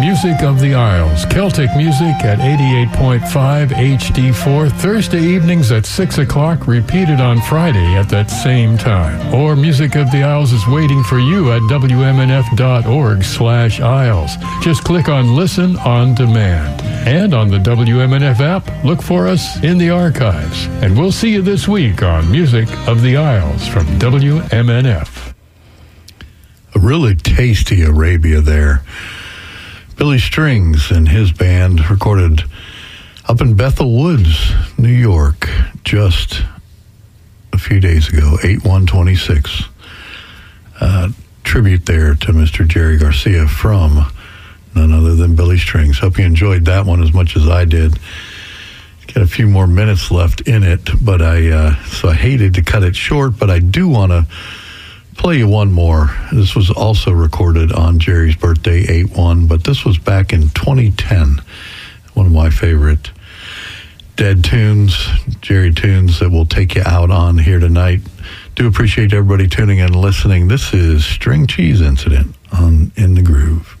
Music of the Isles, Celtic music at 88.5 HD4, Thursday evenings at 6 o'clock, repeated on Friday at that same time. Or Music of the Isles is waiting for you at WMNF.org/Isles. Just click on Listen on Demand. And on the WMNF app, look for us in the archives. And we'll see you this week on Music of the Isles from WMNF. A really tasty Arabia there. Billy Strings and his band recorded up in Bethel Woods, New York, just a few days ago, 8/1/26. Tribute there to Mr. Jerry Garcia from none other than Billy Strings. Hope you enjoyed that one as much as I did. Got a few more minutes left in it, but I hated to cut it short, but I do want to play you one more. This was also recorded on Jerry's birthday, 8/1, but this was back in 2010. One of my favorite Dead tunes, Jerry tunes that will take you out on here tonight. Do appreciate everybody tuning in and listening. This is String Cheese Incident on In the Groove.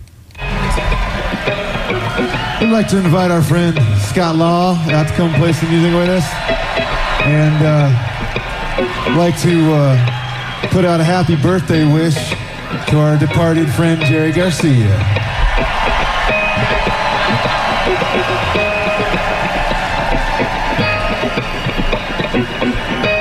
We'd like to invite our friend Scott Law out to come play some music with us. And like to put out a happy birthday wish to our departed friend Jerry Garcia.